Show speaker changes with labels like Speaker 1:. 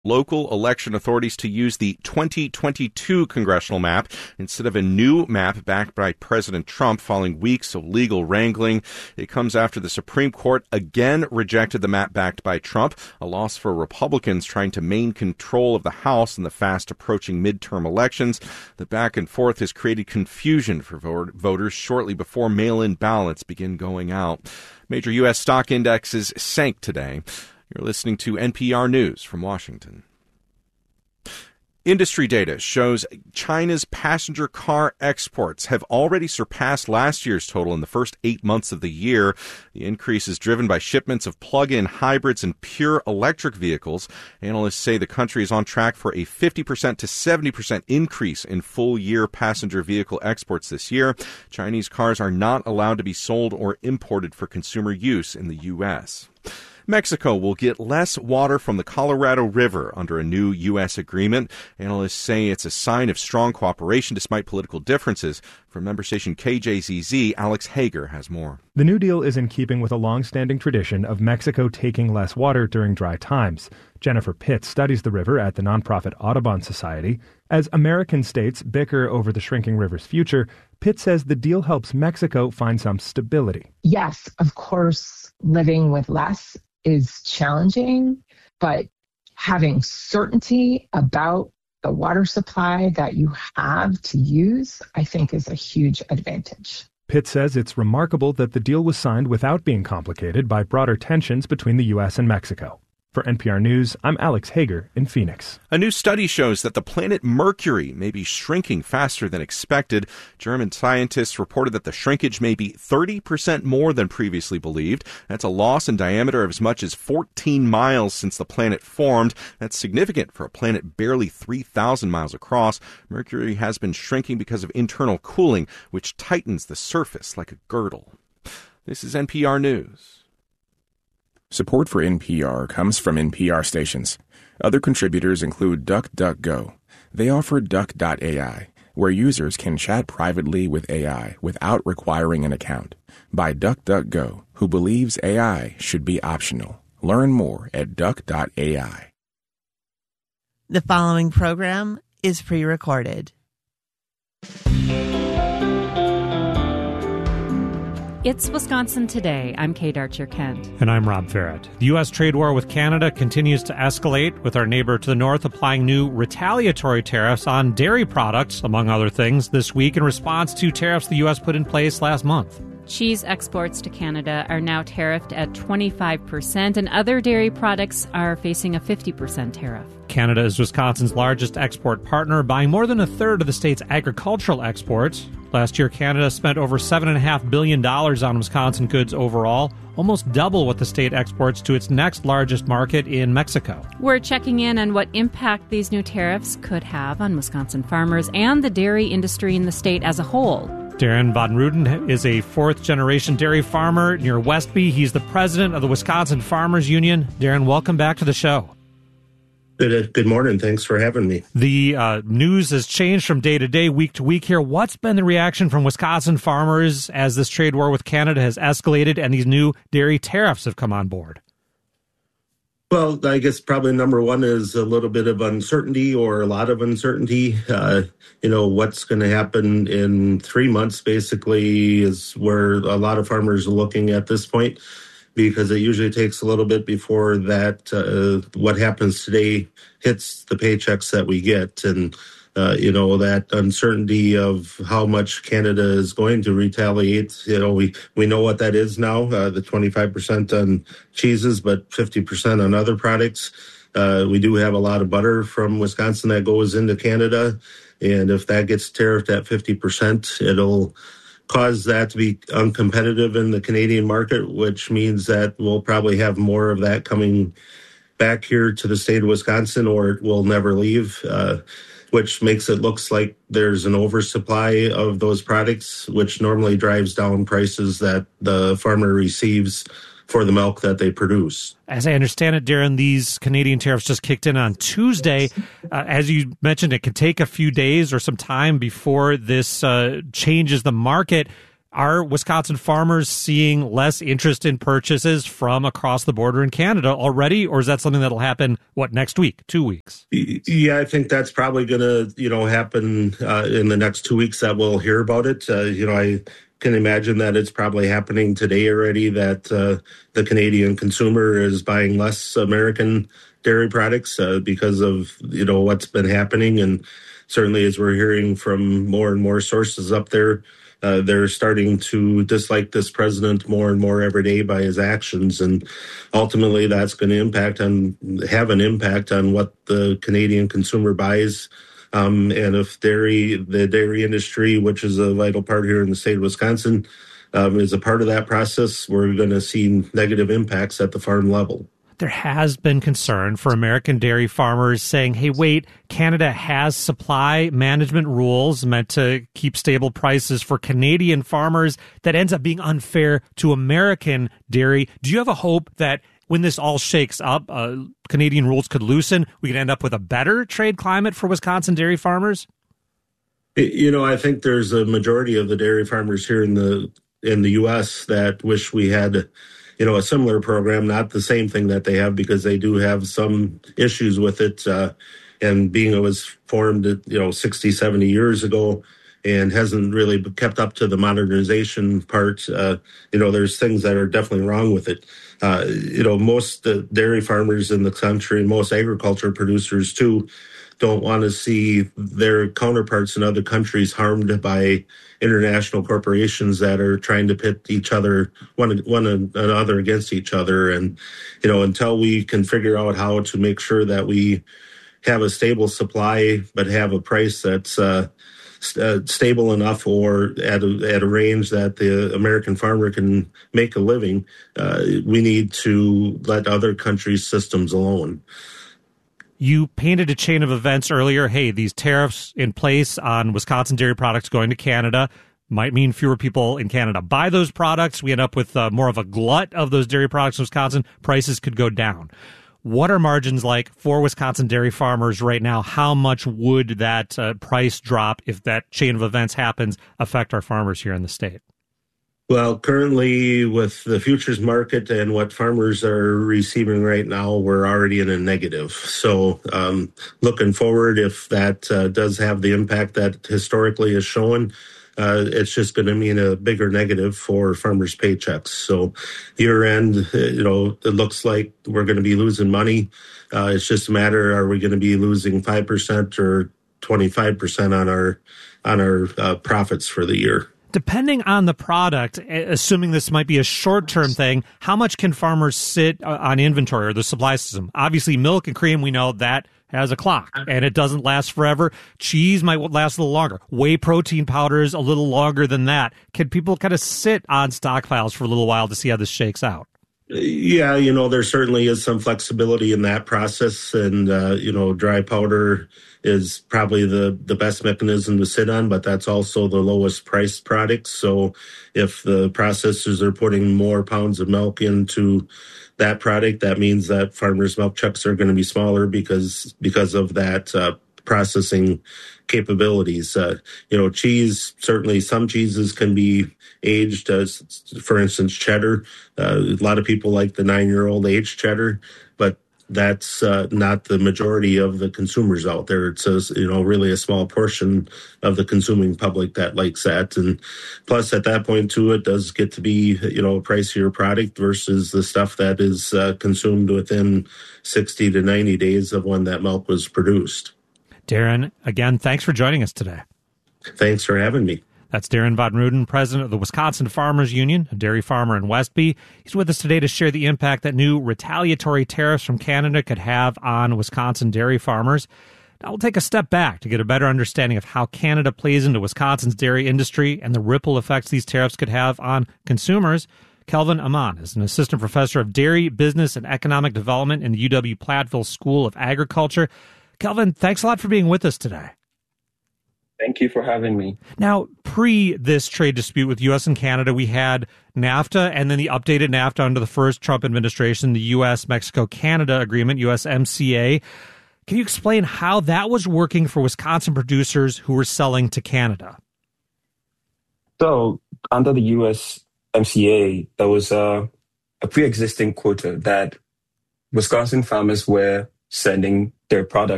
Speaker 1: local election authorities to use the 2022 congressional map instead of a new map backed by President Trump following weeks of legal wrangling. It comes after the Supreme Court again rejected the map backed by Trump, a loss for Republicans trying to maintain control of the House in the fast approaching midterm elections. The back and forth has created confusion for voters shortly before mail-in ballots begin going out. Major U.S. stock indexes sank today. You're listening to NPR News from Washington. Industry data shows China's passenger car exports have already surpassed last year's total in the first 8 months of the year. The increase is driven by shipments of plug-in hybrids and pure electric vehicles. Analysts say the country is on track for a 50% to 70% increase in full-year passenger vehicle exports this year. Chinese cars are not allowed to be sold or imported for consumer use in the U.S. Mexico will get less water from the Colorado River under a new U.S. agreement. Analysts say it's a sign of strong cooperation despite political differences. From member station KJZZ, Alex Hager has more.
Speaker 2: The new deal is in keeping with a long-standing tradition of Mexico taking less water during dry times. Jennifer Pitts studies the river at the nonprofit Audubon Society. As American states bicker over the shrinking river's future, Pitts says the deal helps Mexico find some stability.
Speaker 3: Yes, of course, living with less is challenging, but having certainty about the water supply that you have to use, I think, is a huge advantage.
Speaker 2: Pitt says it's remarkable that the deal was signed without being complicated by broader tensions between the U.S. and Mexico. For NPR News, I'm Alex Hager in Phoenix.
Speaker 1: A new study shows that the planet Mercury may be shrinking faster than expected. German scientists reported that the shrinkage may be 30% more than previously believed. That's a loss in diameter of as much as 14 miles since the planet formed. That's significant for a planet barely 3,000 miles across. Mercury has been shrinking because of internal cooling, which tightens the surface like a girdle. This is NPR News.
Speaker 4: Support for NPR comes from NPR stations. Other contributors include DuckDuckGo. They offer Duck.ai, where users can chat privately with AI without requiring an account. By DuckDuckGo, who believes AI should be optional. Learn more at Duck.ai.
Speaker 5: The following program is pre-recorded.
Speaker 6: It's Wisconsin Today. I'm Kate Archer-Kent.
Speaker 7: And I'm Rob Farrett. The U.S. trade war with Canada continues to escalate, with our neighbor to the north applying new retaliatory tariffs on dairy products, among other things, this week in response to tariffs the U.S. put in place last month.
Speaker 6: Cheese exports to Canada are now tariffed at 25%, and other dairy products are facing a 50% tariff.
Speaker 7: Canada is Wisconsin's largest export partner, buying more than a third of the state's agricultural exports. Last year, Canada spent over $7.5 billion on Wisconsin goods overall, almost double what the state exports to its next largest market in Mexico.
Speaker 6: We're checking in on what impact these new tariffs could have on Wisconsin farmers and the dairy industry in the state as a whole.
Speaker 7: Darren Von Ruden is a fourth-generation dairy farmer near Westby. He's the president of the Wisconsin Farmers Union. Darren, welcome back to the show.
Speaker 8: Good morning. Thanks for having me.
Speaker 7: The news has changed from day to day, week to week here. What's been the reaction from Wisconsin farmers as this trade war with Canada has escalated and these new dairy tariffs have come on board?
Speaker 8: Well, I guess probably number one is a little bit of uncertainty, or a lot of uncertainty. What's going to happen in 3 months basically is where a lot of farmers are looking at this point, because it usually takes a little bit before that what happens today hits the paychecks that we get. And, that uncertainty of how much Canada is going to retaliate, we know what that is now, the 25% on cheeses, but 50% on other products. We do have a lot of butter from Wisconsin that goes into Canada. And if that gets tariffed at 50%, it'll cause that to be uncompetitive in the Canadian market, which means that we'll probably have more of that coming back here to the state of Wisconsin, or it will never leave, which makes it looks like there's an oversupply of those products, which normally drives down prices that the farmer receives for the milk that they produce.
Speaker 7: As I understand it, Darren, these Canadian tariffs just kicked in on Tuesday. As you mentioned, it can take a few days or some time before this changes the market. Are Wisconsin farmers seeing less interest in purchases from across the border in Canada already, or is that something that'll happen, next week, 2 weeks?
Speaker 8: Yeah, I think that's probably going to, happen in the next 2 weeks that we'll hear about it. I can imagine that it's probably happening today already, that the Canadian consumer is buying less American dairy products because of, what's been happening. And certainly as we're hearing from more and more sources up there, they're starting to dislike this president more and more every day by his actions. And ultimately, that's going to have an impact on what the Canadian consumer buys. And if the dairy industry, which is a vital part here in the state of Wisconsin, is a part of that process, we're going to see negative impacts at the farm level.
Speaker 7: There has been concern for American dairy farmers saying, hey, wait, Canada has supply management rules meant to keep stable prices for Canadian farmers that ends up being unfair to American dairy. Do you have a hope that when this all shakes up, Canadian rules could loosen, we could end up with a better trade climate for Wisconsin dairy farmers?
Speaker 8: I think there's a majority of the dairy farmers here in the U.S. that wish we had a similar program, not the same thing that they have, because they do have some issues with it. And being it was formed, 60, 70 years ago and hasn't really kept up to the modernization part, there's things that are definitely wrong with it. Most dairy farmers in the country, most agriculture producers too, don't want to see their counterparts in other countries harmed by international corporations that are trying to pit each other, one another against each other. And, until we can figure out how to make sure that we have a stable supply, but have a price that's stable enough or at a range that the American farmer can make a living, we need to let other countries' systems alone.
Speaker 7: You painted a chain of events earlier. Hey, these tariffs in place on Wisconsin dairy products going to Canada might mean fewer people in Canada buy those products. We end up with more of a glut of those dairy products in Wisconsin. Prices could go down. What are margins like for Wisconsin dairy farmers right now? How much would that price drop, if that chain of events happens, affect our farmers here in the state?
Speaker 8: Well, currently with the futures market and what farmers are receiving right now, we're already in a negative. So looking forward, if that does have the impact that historically is shown, it's just going to mean a bigger negative for farmers' paychecks. So year end, it looks like we're going to be losing money. It's just a matter, are we going to be losing 5% or 25% on our profits for the year?
Speaker 7: Depending on the product, assuming this might be a short-term thing, how much can farmers sit on inventory or the supply system? Obviously, milk and cream, we know that has a clock, and it doesn't last forever. Cheese might last a little longer. Whey protein powders, a little longer than that. Can people kind of sit on stockpiles for a little while to see how this shakes out?
Speaker 8: Yeah, there certainly is some flexibility in that process, and, dry powder is probably the best mechanism to sit on, but that's also the lowest priced product. So if the processors are putting more pounds of milk into that product, that means that farmers' milk checks are going to be smaller because of that processing capabilities. Cheese, certainly some cheeses can be aged, as for instance, cheddar. A lot of people like the 9-year-old aged cheddar, but that's not the majority of the consumers out there. It's really a small portion of the consuming public that likes that. And plus, at that point, too, it does get to be, a pricier product versus the stuff that is consumed within 60 to 90 days of when that milk was produced.
Speaker 7: Darren, again, thanks for joining us today.
Speaker 8: Thanks for having me.
Speaker 7: That's Darren Von Ruden, president of the Wisconsin Farmers Union, a dairy farmer in Westby. He's with us today to share the impact that new retaliatory tariffs from Canada could have on Wisconsin dairy farmers. Now we'll take a step back to get a better understanding of how Canada plays into Wisconsin's dairy industry and the ripple effects these tariffs could have on consumers. Kelvin Aman is an assistant professor of dairy, business, and economic development in the UW-Platteville School of Agriculture. Kelvin, thanks a lot for being with us today.
Speaker 9: Thank you for having me.
Speaker 7: Now, pre this trade dispute with U.S. and Canada, we had NAFTA and then the updated NAFTA under the first Trump administration, the U.S.-Mexico-Canada agreement, USMCA. Can you explain how that was working for Wisconsin producers who were selling to Canada?
Speaker 9: So under the USMCA, there was a pre-existing quota that Wisconsin farmers were sending their products